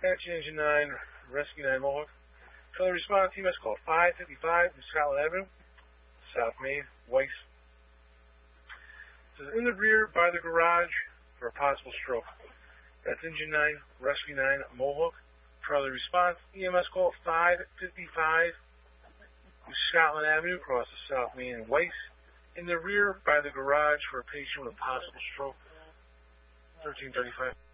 Action Engine 9, Rescue 9 Mohawk. Trailer response EMS call 555 from Scotland Avenue, South Main, Weiss. This is in the rear by the garage for a possible stroke. That's Engine 9, Rescue 9 Mohawk. Trailer response EMS call 555 from Scotland Avenue across the South Main and Weiss. In the rear by the garage for a patient with a possible stroke. 1335.